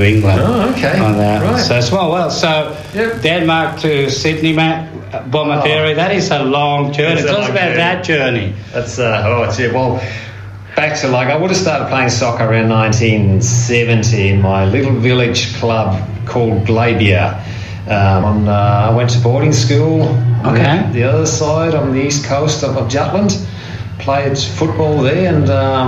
England. Oh, okay. On that. Right. So it's well. So Yep. Denmark to Sydney, Matt, Bomaterry, that is a long journey. It's a Tell us long about journey. that journey. That's well, back to I would have started playing soccer around 1970 in my little village club called Glabia. I went to boarding school on the other side on the east coast of Jutland. Played football there, and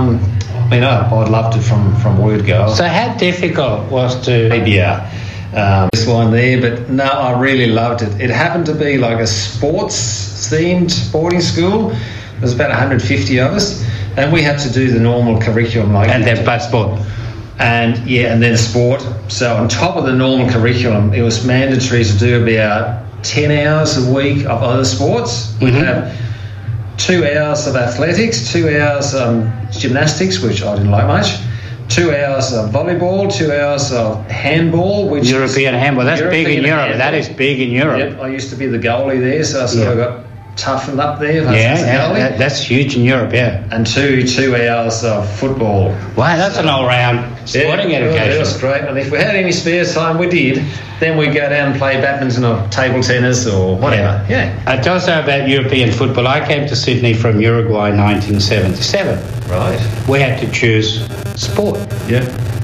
I loved it from word go. So how difficult was to... Glabia. This one there, but no, I really loved it. It happened to be like a sports-themed boarding school. There was about 150 of us, and we had to do the normal curriculum. And then play sport. And then sport. So on top of the normal curriculum, it was mandatory to do about 10 hours a week of other sports. We'd have 2 hours of athletics, 2 hours gymnastics, which I didn't like much, 2 hours of volleyball, 2 hours of handball, which European handball. That's big in Europe. handball. That is big in Europe. Yep, I used to be the goalie there, so I sort of got toughened up there. That's huge in Europe, yeah. And 2 hours of football. Wow, that's an all-round sporting education. That was great. And if we had any spare time, we did. Then we'd go down and play badminton or table tennis or whatever. Yeah. Tell us about European football. I came to Sydney from Uruguay in 1977. Right. We had to choose sport. Yeah.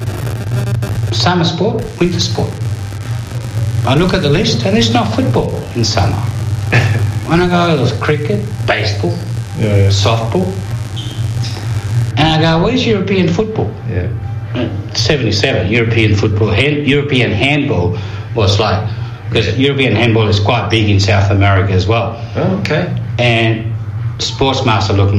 Summer sport, winter sport. I look at the list and there's no football in summer. When I go, there's cricket, baseball, softball. And I go, where's European football? Yeah. 77, European football. European handball was like, because European handball is quite big in South America as well. Oh, okay. And Sportsmaster look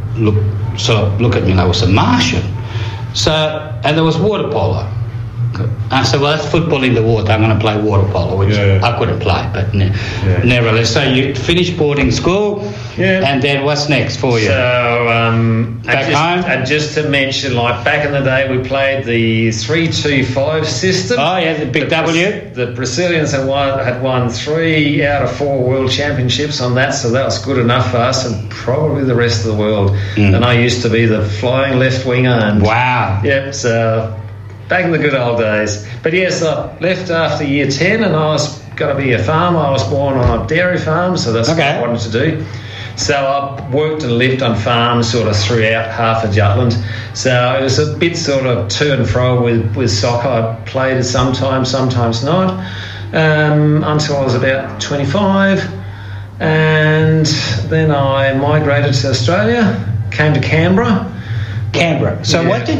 at me like I was a Martian. So, and there was water polo. I said, well, that's football in the water. I'm going to play water polo, which I couldn't play, but nevertheless. So you finished boarding school, and then what's next for you? So, back home? And just to mention, like back in the day, we played the 3-2-5 system. Oh, yeah, the big W. The Brazilians had won 3 out of 4 world championships on that, so that was good enough for us and probably the rest of the world. And I used to be the flying left winger. And wow. Yep, so... back in the good old days. But yes, I left after year 10 and I was going to be a farmer. I was born on a dairy farm, so that's what I wanted to do. So I worked and lived on farms sort of throughout half of Jutland. So it was a bit sort of to and fro with soccer. I played it sometimes not, until I was about 25. And then I migrated to Australia, came to Canberra. So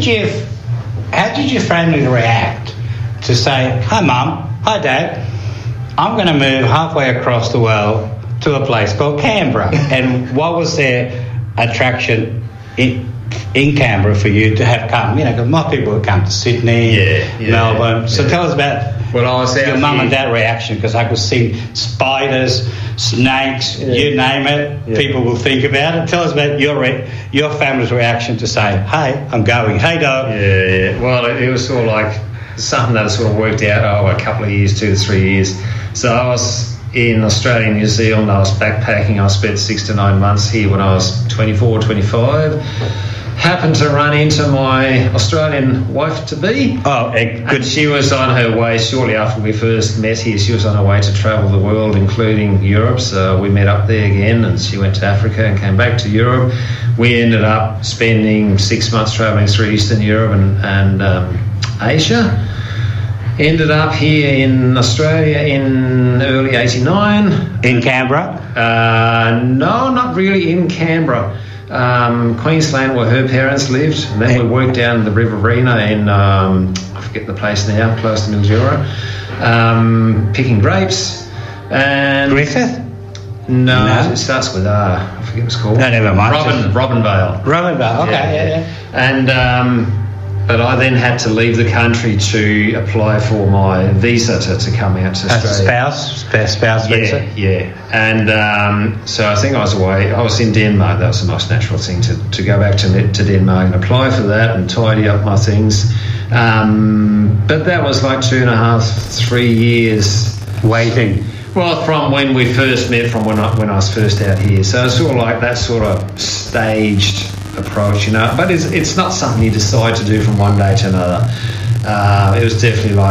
how did your family react to say, hi Mum, hi Dad, I'm going to move halfway across the world to a place called Canberra? And what was their attraction in Canberra for you to have come? You know, because most people would come to Sydney, Melbourne. So tell us about your mum and dad reaction, because I could see spiders, snakes, you name it, people will think about it. Tell us about your family's reaction to say, hey, I'm going, hey dog. Yeah. Well, it was sort of like something that sort of worked out over a couple of years, 2 to 3 years. So I was in Australia and New Zealand. I was backpacking. I spent 6 to 9 months here when I was 24, 25. Happened to run into my Australian wife-to-be. Oh, good. And she was on her way, shortly after we first met here, she was on her way to travel the world, including Europe. So we met up there again, and she went to Africa and came back to Europe. We ended up spending 6 months travelling through Eastern Europe and Asia. Ended up here in Australia in early 89. In Canberra? No, not really in Canberra. Queensland, where her parents lived, and then we worked down the Riverina in I forget the place now, close to Mildura, picking grapes. And Griffith? No, it starts with R. I forget what it's called. No, never mind. Robinvale. Robinvale, okay, yeah. And but I then had to leave the country to apply for my visa to come out to Australia. As a spouse visa? Yeah. And so I think I was away. I was in Denmark. That was the most natural thing to go back to Denmark and apply for that and tidy up my things. But that was like 2.5, 3 years waiting. Well, from when we first met, from when I was first out here. So it's sort of like that sort of staged approach, you know. But it's not something you decide to do from one day to another. It was definitely like